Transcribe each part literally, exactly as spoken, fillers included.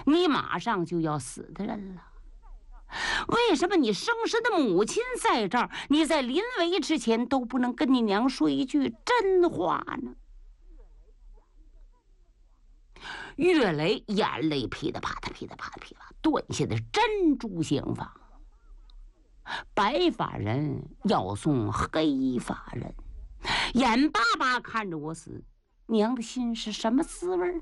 你马上就要死的人了。为什么你生身的母亲在这儿，你在临危之前都不能跟你娘说一句真话呢？岳雷眼泪噼里啪啦噼里啪啦噼里啪啦断下的珍珠相仿。白发人要送黑发人，眼巴巴看着我死，娘的心是什么滋味？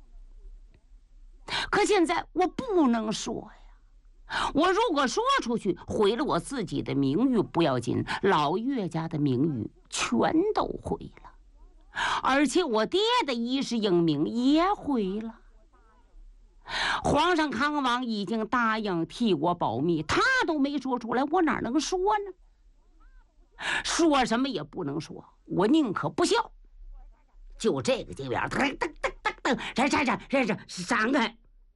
可现在我不能说呀，我如果说出去，毁了我自己的名誉不要紧，老岳家的名誉全都毁了，而且我爹的衣食英名也毁了。皇上康王已经答应替我保密，他都没说出来，我哪能说呢？说什么也不能说，我宁可不笑。就这个劲儿，噔噔噔噔噔，这这这这这闪开！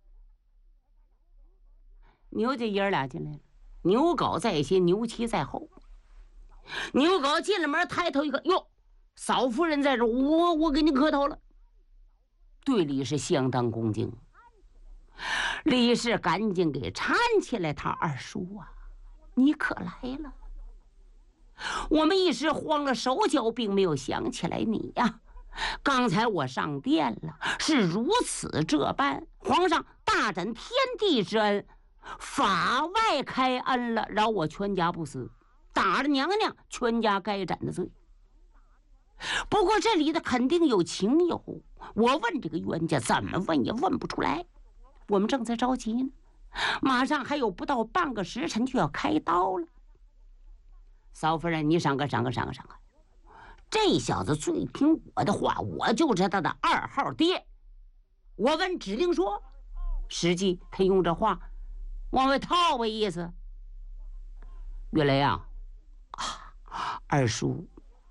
牛家爷儿俩进来了，牛皋在先，牛七在后。牛皋进了门，抬头一看，哟，嫂夫人在这，我我给你磕头了。对李氏相当恭敬。李氏赶紧给搀起来，他二叔啊，你可来了。我们一时慌了手脚，并没有想起来你呀。刚才我上殿了，是如此这般，皇上大展天地之恩，法外开恩了，饶我全家不死，打了娘娘全家该斩的罪。不过这里的肯定有情有，我问这个冤家怎么问也问不出来。我们正在着急呢，马上还有不到半个时辰就要开刀了。嫂夫人，你闪开闪开闪开闪开！这小子最听我的话，我就是他的二号爹。我闻指令说，实际他用这话往外套我意思。岳雷啊，啊，二叔，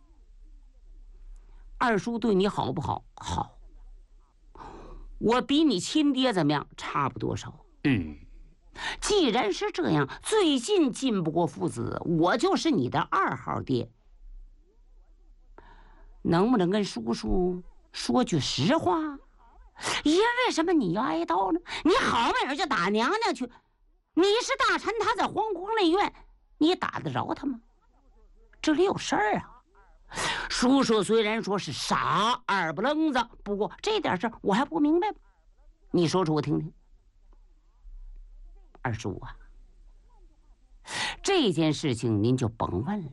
二叔对你好不好？好。我比你亲爹怎么样？差不多少。嗯，既然是这样，最近进不过父子，我就是你的二号爹。能不能跟叔叔说句实话？因为什么你要挨刀呢？你好美人就打娘娘去，你是大臣，他在皇宫内院，你打得着他吗？这里有事儿啊！叔叔虽然说是傻二不愣子，不过这点事我还不明白，你说出我听听。二叔啊，这件事情您就甭问了。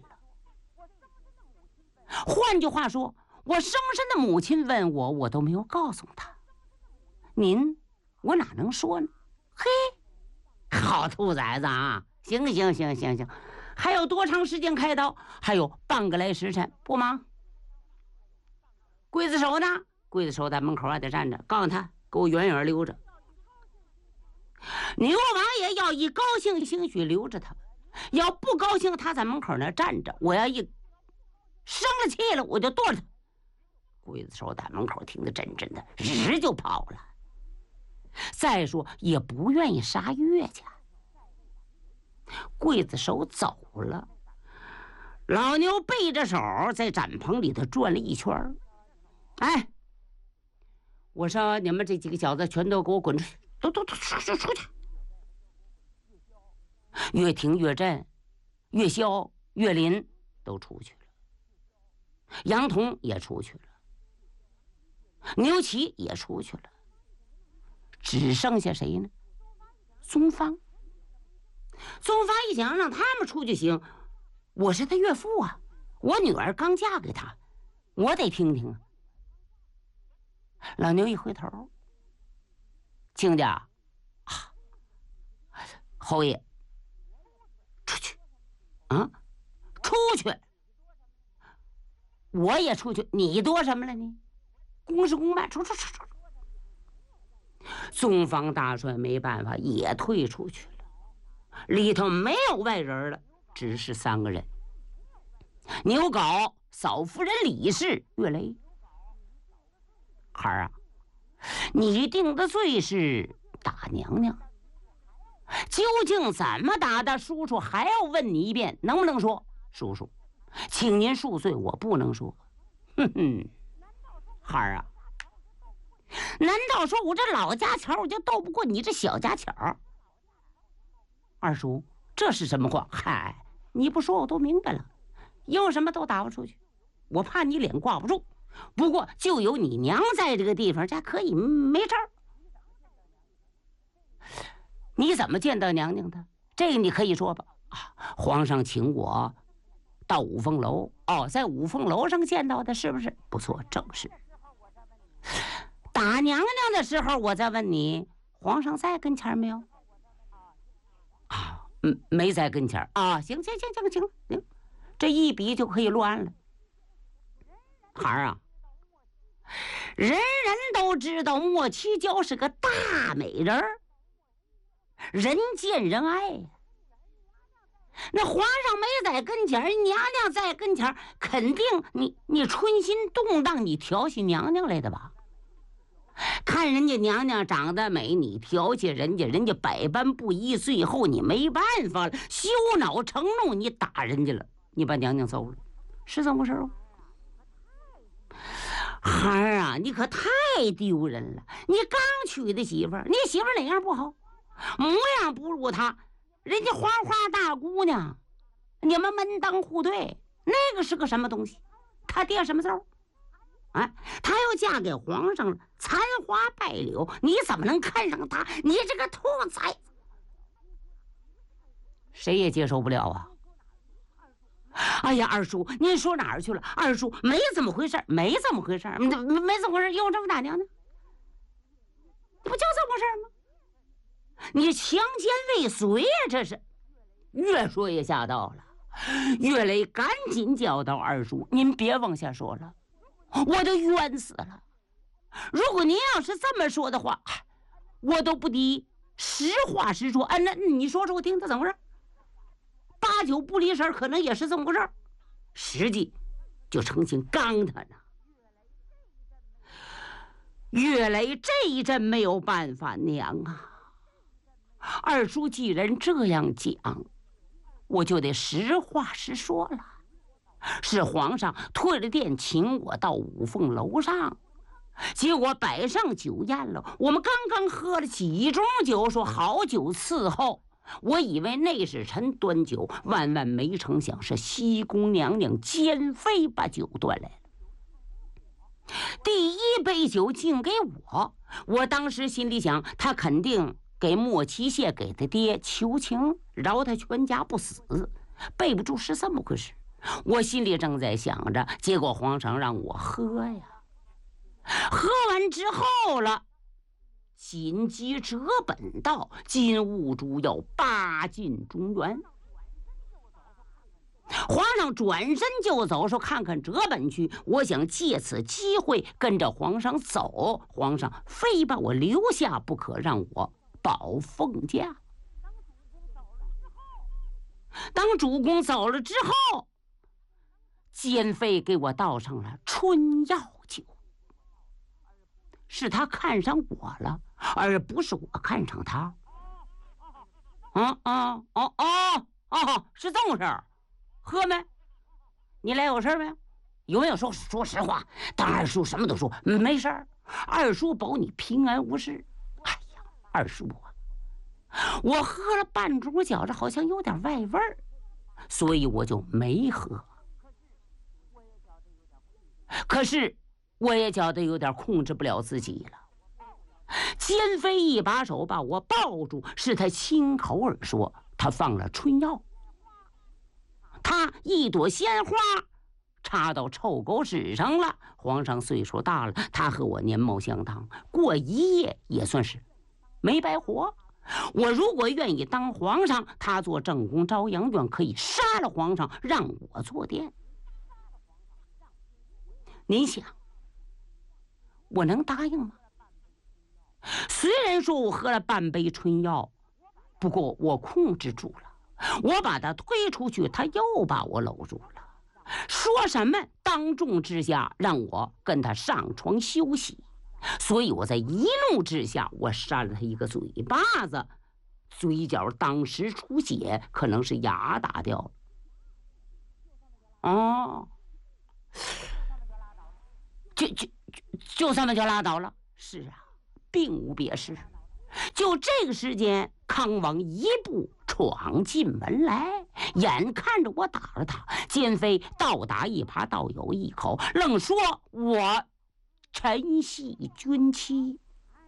换句话说，我生身的母亲问我，我都没有告诉他。您，我哪能说呢？嘿，好兔崽子啊！行行行行行。还有多长时间开刀？还有半个来时辰，不忙。刽子手呢？刽子手在门口还得站着，告诉他给我远远留着。牛王爷要一高兴，兴许留着他；要不高兴，他在门口那站着。我要一生了气了，我就剁了他。刽子手在门口听得真真的，日就跑了。再说也不愿意杀岳家。刽子手走了，老牛背着手在展棚里头转了一圈。哎，我说你们这几个小子全都给我滚出去，都都都出去出去！岳庭、岳震、岳霄、岳林都出去了，杨童也出去了，牛齐也出去了，只剩下谁呢？宗方。宗方一想让他们出去行，我是他岳父啊，我女儿刚嫁给他，我得听听啊。老牛一回头，亲家啊，侯爷，出去啊，出去，我也出去，你多什么了你？公事公办，出出出出。宗方大帅没办法，也退出去了。里头没有外人了，只是三个人：牛皋、嫂夫人李氏、岳雷。孩儿啊，你定的罪是打娘娘，究竟怎么打的？叔叔还要问你一遍，能不能说？叔叔，请您恕罪，我不能说。哼哼，孩儿啊， 难道说我这老家巧我就斗不过你这小家巧？二叔，这是什么话？嗨，你不说我都明白了，有什么都打不出去，我怕你脸挂不住。不过就有你娘在这个地方，这可以没事儿。你怎么见到娘娘的？这个你可以说吧。啊，皇上请我到五凤楼。哦，在五凤楼上见到的，是不是？不错，正是。打娘娘的时候，我再问你，皇上在跟前没有？啊，嗯，没在跟前啊。行行行行行行，这一笔就可以落案了。孩儿啊，人人都知道莫七娇是个大美人儿，人见人爱呀。那皇上没在跟前，娘娘在跟前，肯定你你春心动荡，你调戏娘娘来的吧？看人家娘娘长得美，你调戏人家，人家百般不依，最后你没办法了，羞恼成怒，你打人家了，你把娘娘揍了，是这么回事哦。孩儿啊，你可太丢人了！你刚娶的媳妇儿，你媳妇儿哪样不好？模样不如她，人家花花大姑娘，你们门当户对，那个是个什么东西？她爹什么字儿？哎，她要嫁给皇上了，残花败柳，你怎么能看上她？你这个兔崽子，谁也接受不了啊！哎呀，二叔，您说哪儿去了？二叔，没这么回事，没这么回事，没没这么回事，有这么大娘娘？不就这么回事吗？你强奸未遂呀，这是！越说越吓到了。岳雷赶紧叫道：“二叔，您别往下说了，我都冤死了。如果您要是这么说的话，我都不敌实话实说。哎，那你说说我听，他怎么回事？八九不离十，可能也是这么回事，实际就成心刚他呢。岳雷这一阵没有办法，娘啊，二叔既然这样讲，我就得实话实说了。是皇上退了殿，请我到五凤楼上，结果摆上酒宴了。我们刚刚喝了几盅酒，说好酒伺候。我以为内侍臣端酒，万万没成想是西宫娘娘奸妃把酒端来了。第一杯酒敬给我，我当时心里想，他肯定给莫七谢给他爹求情，饶他全家不死。背不住是这么回事，我心里正在想着，结果皇上让我喝呀。喝完之后了，紧急折本道：今物主要八进中原。皇上转身就走，说看看折本去。我想借此机会跟着皇上走，皇上非把我留下不可，让我保凤驾。当主公走了之后，奸妃给我倒上了春药酒。是他看上我了，而不是我看上他。啊啊哦哦哦，是这么回事。喝没？你来有事没有？有没有说说实话？当二叔什么都说没事儿，二叔保你平安无事。哎呀，二叔啊，我喝了半盅饺子，好像有点外味儿，所以我就没喝。可是我也觉得有点控制不了自己了。奸妃一把手把我抱住，是他亲口而说，他放了春药。他一朵鲜花插到臭狗屎上了。皇上岁数大了，他和我年貌相当，过一夜也算是没白活。我如果愿意当皇上，他做正宫朝阳院，可以杀了皇上，让我坐殿。您想我能答应吗？虽然说我喝了半杯春药，不过我控制住了。我把他推出去，他又把我搂住了，说什么当众之下让我跟他上床休息。所以我在一怒之下，我扇了他一个嘴巴子，嘴角当时出血，可能是牙打掉了。哦，就就就就这么就拉倒了。 是啊，并无别事。就这个时间，康王一步闯进门来，眼看着我打了他，奸妃倒打一耙，倒有一口，愣说我陈系军妻。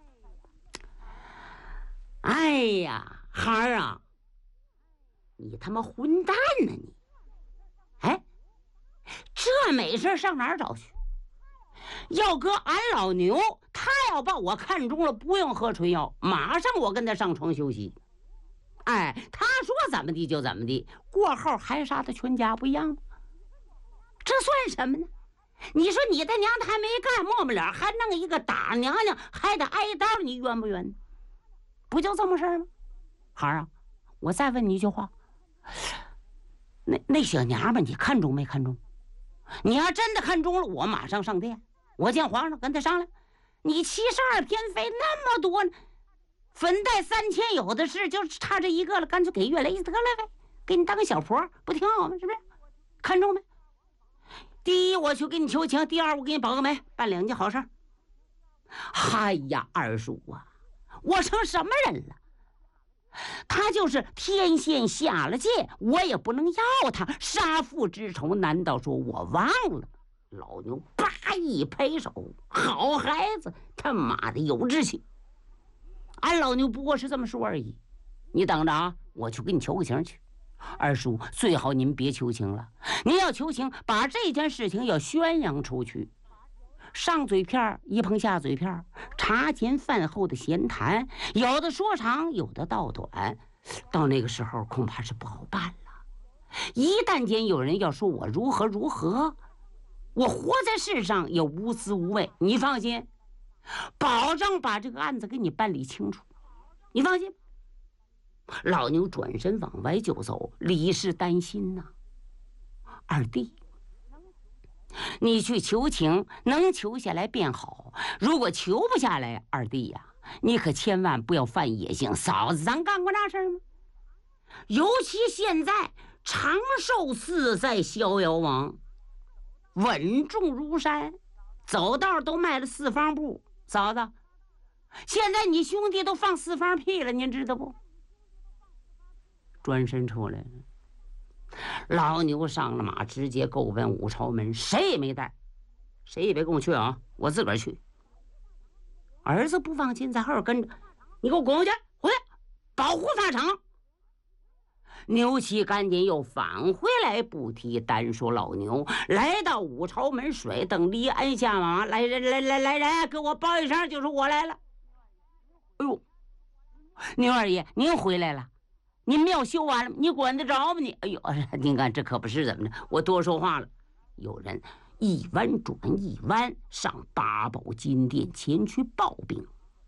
哎呀，孩儿啊，你他妈混蛋呢你！哎，这美事上哪儿找去？要搁俺老牛，他要把我看中了，不用喝春药，马上我跟他上床休息。哎，他说怎么地就怎么地，过后还杀他全家不一样吗？这算什么呢？你说你的娘他还没干，抹抹脸还弄一个大娘娘，还得挨刀，你冤不冤？不就这么事吗？孩儿啊，我再问你一句话，那那小娘们你看中没看中？你要真的看中了，我马上上殿，我见皇上跟他商量。你七十二偏妃那么多，粉黛三千有的是，就差这一个了，干脆给岳雷得了呗，给你当个小婆，不挺好吗？是不是？看中没？第一，我去给你求情；第二，我给你保个媒，办两件好事。哎呀，二叔啊，我成什么人了？他就是天仙下了界，我也不能要他。杀父之仇，难道说我忘了？老牛叭一拍手，好孩子，他妈的有志气。俺老牛不过是这么说而已，你等着啊，我去给你求个情去。二叔，最好您别求情了，您要求情，把这件事情要宣扬出去。上嘴片一碰下嘴片，茶前饭后的闲谈，有的说长，有的道短，到那个时候恐怕是不好办了。一旦间有人要说我如何如何，我活在世上也无滋无味。你放心，保证把这个案子给你办理清楚。你放心。老牛转身往外就走，李氏担心呐、啊，二弟。你去求情，能求下来便好。如果求不下来，二弟呀、啊，你可千万不要犯野性。嫂子，咱干过那事儿吗？尤其现在长寿寺在逍遥王，稳重如山，走道都迈了四方步。嫂子，现在你兄弟都放四方屁了，您知道不？转身出来了。老牛上了马，直接够奔武朝门，谁也没带，谁也别跟我去啊，我自个儿去。儿子不放心，在后边跟着，你给我滚回去，回来保护法场。牛七赶紧又返回来，不提。单说老牛来到武朝门，甩蹬离鞍下马，来人来来来人，给我报一声，就是我来了。哎呦，牛二爷您回来了。您庙修完了，你管得着吗你？哎呦，您看这可不是怎么着，我多说话了。有人一弯转一弯，上八宝金殿前去报兵。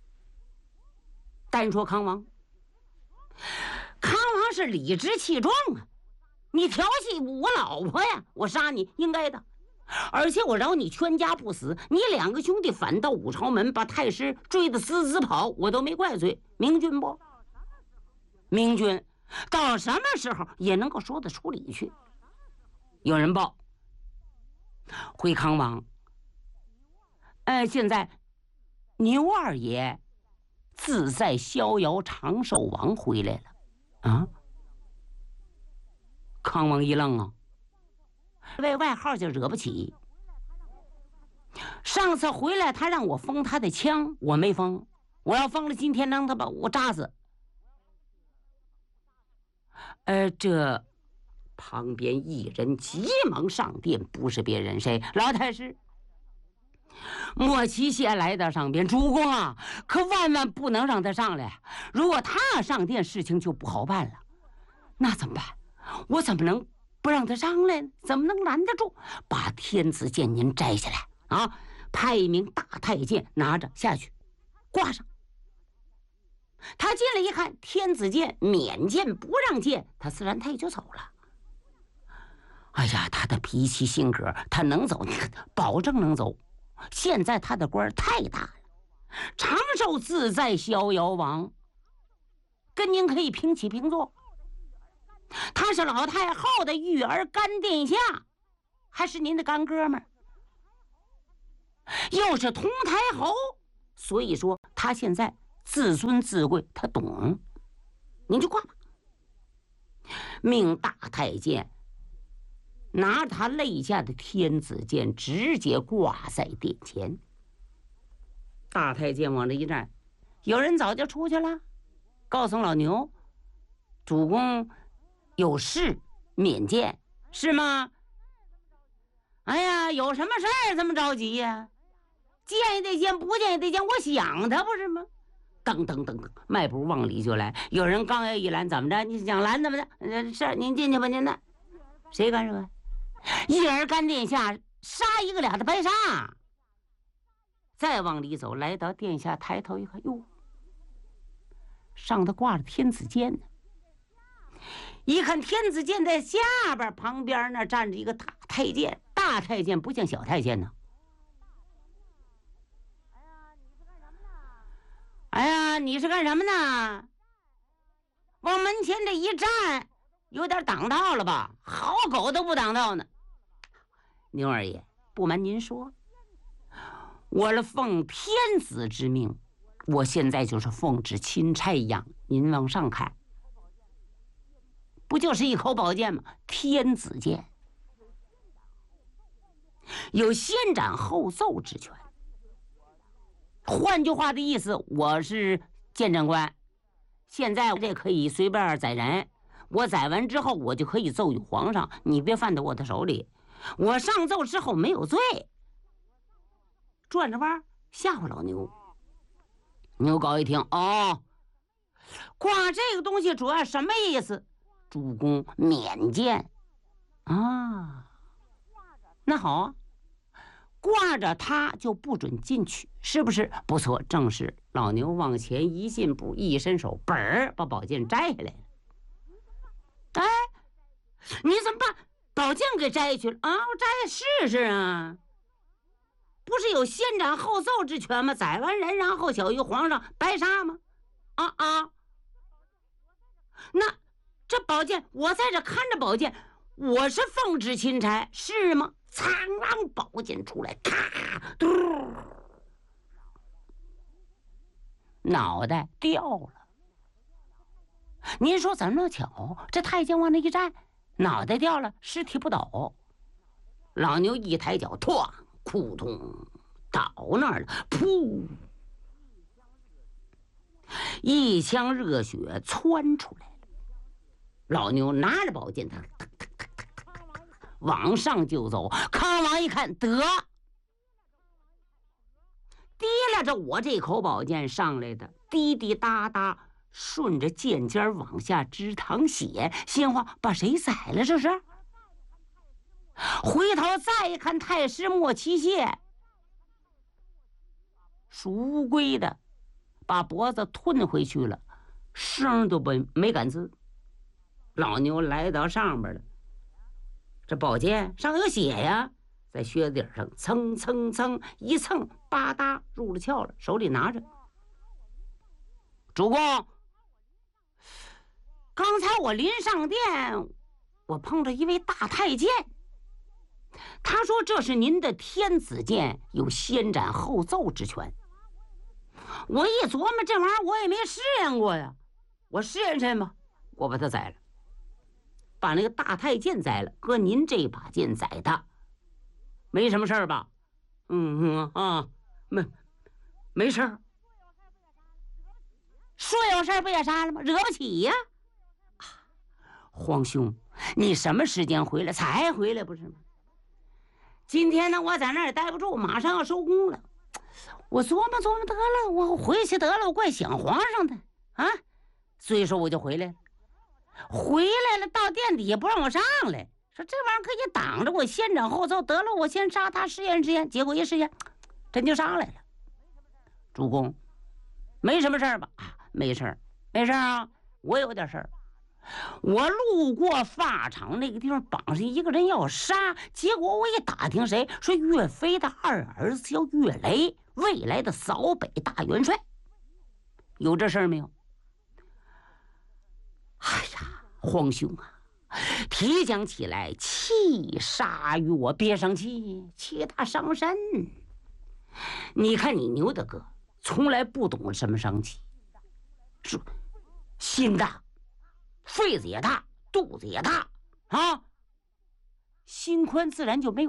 单说康王，康王是理直气壮啊！你调戏我老婆呀，我杀你应该的。而且我饶你全家不死，你两个兄弟反到武朝门，把太师追得死死跑，我都没怪罪。明君不？明君到什么时候也能够说得出理去。有人报，回康王，呃，现在牛二爷自在逍遥长寿王回来了啊！康王一愣啊，为外号就惹不起。上次回来他让我封他的枪，我没封，我要封了，今天让他把我扎死。呃，这旁边一人急忙上殿，不是别人，谁？老太师莫奇先来到上边，主公啊，可万万不能让他上来，如果他上殿，事情就不好办了。那怎么办？我怎么能不让他上来呢？怎么能拦得住？把天子剑您摘下来啊！派一名大太监拿着下去，挂上。他进来一看，天子剑免剑不让剑，他自然他也就走了。哎呀，他的脾气性格，他能走，保证能走。现在他的官太大了，长寿自在逍遥王，跟您可以平起平坐。他是老太后的育儿干殿下，还是您的干哥们儿，又是同台侯， 所以说他现在自尊自贵，他懂，您就挂吧。命大太监拿他肋下的天子剑直接挂在殿前。大太监往这一站，有人早就出去了，告诉老牛，主公有事免见，是吗？哎呀，有什么事儿这么着急呀？见也得见，不见也得见，我想他不是吗？噔噔噔噔，迈步往里就来。有人刚要一拦，怎么着？你想拦怎么的？呃，是您进去吧，您的。谁干什么？一人干殿下，杀一个俩的白杀。再往里走，来到殿下，抬头一看，哟，上头挂着天子剑呢。一看天子剑在下边，旁边那站着一个大太监。大太监不像小太监呢。哎呀，你是干什么呢？往门前这一站，有点挡道了吧？好狗都不挡道呢。牛二爷，不瞒您说，我是奉天子之命，我现在就是奉旨钦差一样。您往上看，不就是一口宝剑吗？天子剑，有先斩后奏之权。换句话的意思，我是监斩官，现在我这可以随便宰人，我宰完之后，我就可以奏与皇上，你别犯到我的手里。我上奏之后没有罪，转着弯吓唬老牛。牛皋一听，哦，挂这个东西主要什么意思？主公免见啊，那好啊。挂着他就不准进去，是不是？不错，正是。老牛往前一进步，一伸手，本儿把宝剑摘下来了。哎，你怎么把宝剑给摘去了啊？我摘试试啊！不是有先斩后奏之权吗？宰完人，然后小于皇上，白杀吗？啊啊！那这宝剑，我在这看着宝剑，我是奉旨钦差，是吗？苍狼宝剑出来，咔，嘟，脑袋掉了。您说怎么那么巧？这太监往那一站，脑袋掉了，尸体不倒。老牛一抬脚，唰，扑通，倒那儿了，噗，一腔热血窜出来了。老牛拿着宝剑，他往上就走，康王一看，得提拉着我这口宝剑上来的，滴滴答答顺着剑尖往下直淌血，鲜花把谁宰了？这是？回头再一看，太师莫奇谢属乌龟的，把脖子吞回去了，声都没没敢吱。老牛来到上边了。这宝剑上有血呀，在靴子底上蹭蹭蹭一蹭，吧嗒入了鞘了，手里拿着。主公，刚才我临上殿，我碰着一位大太监，他说这是您的天子剑，有先斩后奏之权。我一琢磨，这玩意儿我也没试验过呀，我试验试验吧，我把他宰了。把那个大太监宰了，搁您这把剑宰他，没什么事儿吧？嗯嗯啊，没没事儿。说有事儿不也杀了吗？惹不起呀！啊，皇兄，你什么时间回来？才回来不是吗？今天呢，我在那儿也待不住，马上要收工了。我琢磨琢磨得了，我回去得了，我怪想皇上的啊，所以说我就回来了。回来了，到殿底下不让我上来，说这玩意儿可以挡着我，先斩后奏，得了，我先杀他，试验试验。结果一试验，真就上来了。主公，没什么事儿吧？啊，没事儿，没事儿啊。我有点事儿，我路过发场那个地方，绑上一个人要杀，结果我一打听，谁说岳飞的二儿子叫岳雷，未来的扫北大元帅，有这事儿没有？哎呀，皇兄啊，提讲起来气杀于我，别生气，气大伤身。你看你牛大哥从来不懂什么伤气，是心大，肺子也大，肚子也大啊，心宽自然就没有